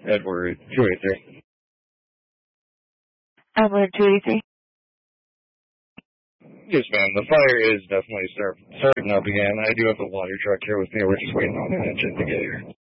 Edward 283. Edward 283. Yes, ma'am. The fire is definitely starting up again. I do have the water truck here with me. We're just waiting on the engine to get here.